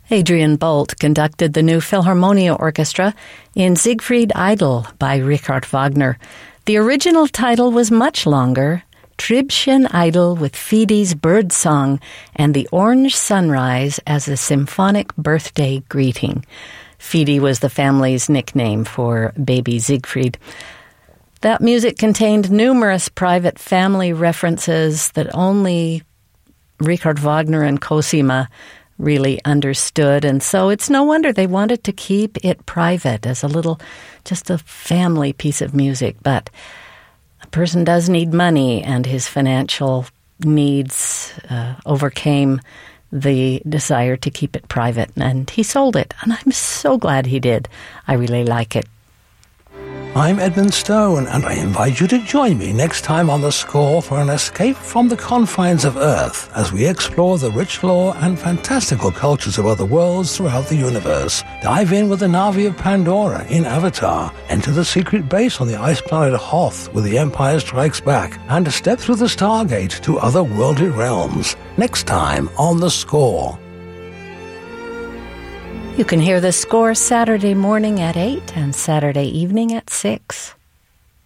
Adrian Bolt conducted the New Philharmonia Orchestra in Siegfried Idle by Richard Wagner. The original title was much longer, Triebschen Idle with Fidi's Bird Song and the Orange Sunrise as a symphonic birthday greeting. Fidi was the family's nickname for baby Siegfried. That music contained numerous private family references that only Richard Wagner and Cosima really understood, and so it's no wonder they wanted to keep it private as just a family piece of music. But a person does need money, and his financial needs overcame the desire to keep it private, and he sold it, and I'm so glad he did. I really like it. I'm Edmund Stone, and I invite you to join me next time on The Score for an escape from the confines of Earth as we explore the rich lore and fantastical cultures of other worlds throughout the universe. Dive in with the Na'vi of Pandora in Avatar, enter the secret base on the ice planet Hoth with The Empire Strikes Back, and step through the Stargate to otherworldly realms. Next time on The Score. You can hear The Score Saturday morning at 8 and Saturday evening at 6.